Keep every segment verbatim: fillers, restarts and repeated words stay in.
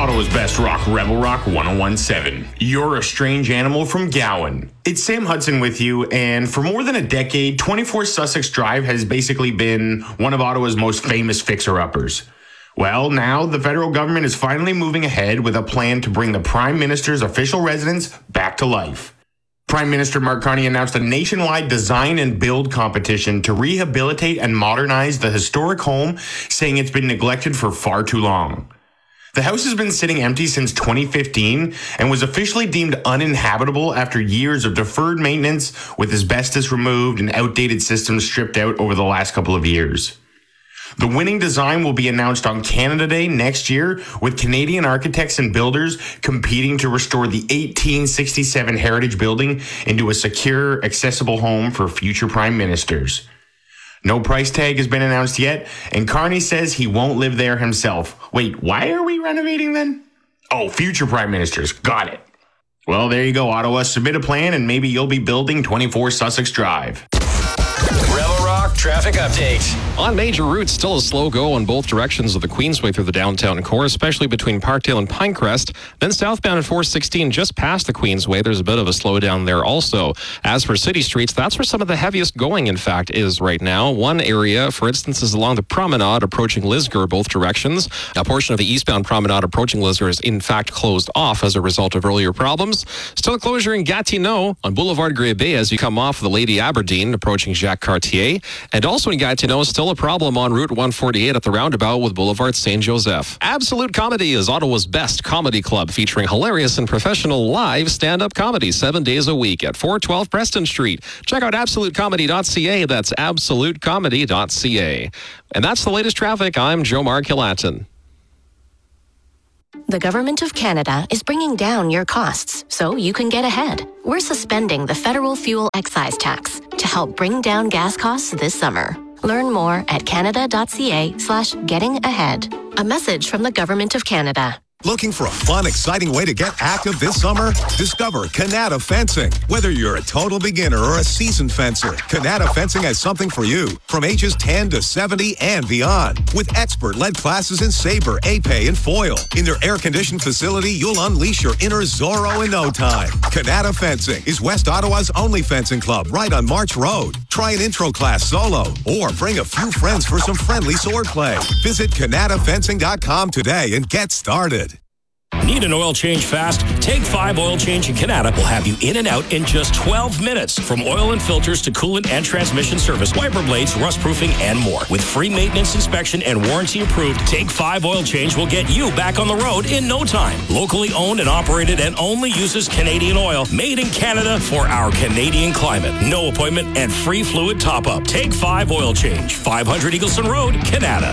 Ottawa's best rock, Rebel Rock one oh one point seven. You're a strange animal from Gowan. It's Sam Hudson with you, and for more than a decade, twenty-four Sussex Drive has basically been one of Ottawa's most famous fixer-uppers. Well, now the federal government is finally moving ahead with a plan to bring the Prime Minister's official residence back to life. Prime Minister Mark Carney announced a nationwide design and build competition to rehabilitate and modernize the historic home, saying it's been neglected for far too long. The house has been sitting empty since twenty fifteen and was officially deemed uninhabitable after years of deferred maintenance, with asbestos removed and outdated systems stripped out over the last couple of years. The winning design will be announced on Canada Day next year, with Canadian architects and builders competing to restore the eighteen sixty-seven Heritage Building into a secure, accessible home for future prime ministers. No price tag has been announced yet, and Carney says he won't live there himself. Wait, why are we renovating then? Oh, future prime ministers. Got it. Well, there you go, Ottawa. Submit a plan and maybe you'll be building twenty-four Sussex Drive. Rebel Rock traffic update. On major routes, still a slow go on both directions of the Queensway through the downtown core, especially between Parkdale and Pinecrest. Then southbound at four sixteen, just past the Queensway, there's a bit of a slowdown there also. As for city streets, that's where some of the heaviest going, in fact, is right now. One area, for instance, is along the Promenade approaching Lisgar, both directions. A portion of the eastbound Promenade approaching Lisgar is, in fact, closed off as a result of earlier problems. Still a closure in Gatineau on Boulevard Grébé as you come off the Lady Aberdeen approaching Jacques Cartier. And also in Gatineau, still a problem on Route one forty-eight at the roundabout with Boulevard Saint Joseph. Absolute Comedy is Ottawa's best comedy club, featuring hilarious and professional live stand-up comedy seven days a week at four twelve Preston Street. Check out absolute comedy dot c a. That's absolute comedy dot c a. And that's the latest traffic. I'm Joe Mark-Hilatin. The Government of Canada is bringing down your costs so you can get ahead. We're suspending the federal fuel excise tax to help bring down gas costs this summer. Learn more at canada dot c a slash getting ahead. A message from the Government of Canada. Looking for a fun, exciting way to get active this summer? Discover Kanata Fencing. Whether you're a total beginner or a seasoned fencer, Kanata Fencing has something for you. From ages ten to seventy and beyond. With expert-led classes in saber, épée, and foil. In their air-conditioned facility, you'll unleash your inner Zorro in no time. Kanata Fencing is West Ottawa's only fencing club right on March Road. Try an intro class solo or bring a few friends for some friendly sword play. Visit kanata fencing dot com today and get started. Need an oil change fast? Take five Oil Change in Canada will have you in and out in just twelve minutes. From oil and filters to coolant and transmission service, wiper blades, rust proofing, and more. With free maintenance inspection and warranty approved, Take five Oil Change will get you back on the road in no time. Locally owned and operated and only uses Canadian oil. Made in Canada for our Canadian climate. No appointment and free fluid top-up. Take five Oil Change. five hundred Eagleson Road, Canada.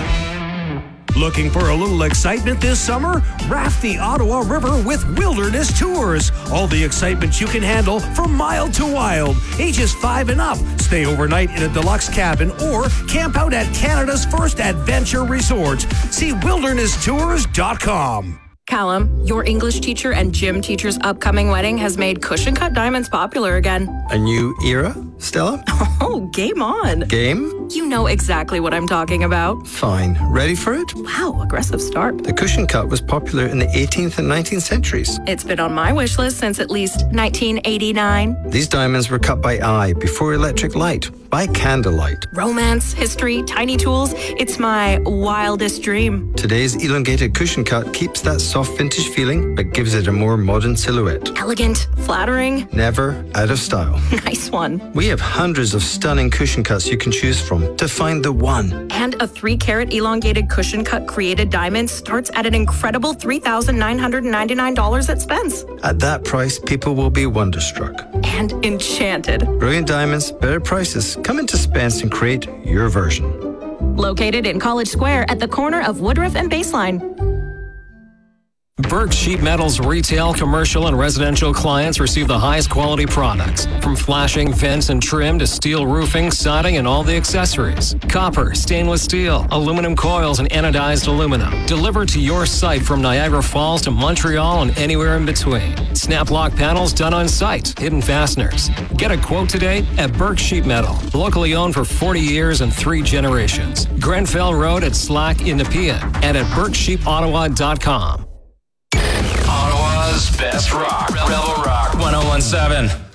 Looking for a little excitement this summer? Raft the Ottawa River with Wilderness Tours. All the excitement you can handle from mild to wild. Ages five and up. Stay overnight in a deluxe cabin or camp out at Canada's first adventure resort. See wilderness tours dot com. Callum, your English teacher and gym teacher's upcoming wedding has made cushion cut diamonds popular again. A new era, Stella? Oh, game on. Game? You know exactly what I'm talking about. Fine. Ready for it? Wow, aggressive start. The cushion cut was popular in the eighteenth and nineteenth centuries. It's been on my wish list since at least nineteen eighty-nine. These diamonds were cut by eye before electric light, by candlelight. Romance, history, tiny tools. It's my wildest dream. Today's elongated cushion cut keeps that soft vintage feeling, but gives it a more modern silhouette. Elegant, flattering. Never out of style. Nice one. We have hundreds of stunning cushion cuts you can choose from to find the one. And a three carat elongated cushion cut created diamond starts at an incredible three thousand nine hundred ninety-nine dollars at Spence. At that price, people will be wonderstruck. And enchanted. Brilliant diamonds, better prices. Come into Spence and create your version. Located in College Square at the corner of Woodruff and Baseline. Burke Sheet Metal's retail, commercial, and residential clients receive the highest quality products. From flashing, vents, and trim to steel roofing, siding, and all the accessories. Copper, stainless steel, aluminum coils, and anodized aluminum. Delivered to your site from Niagara Falls to Montreal and anywhere in between. Snap lock panels done on site. Hidden fasteners. Get a quote today at Burke Sheet Metal. Locally owned for forty years and three generations. Grenfell Road at Slack in Nepean and at burke sheep ottawa dot com. seven.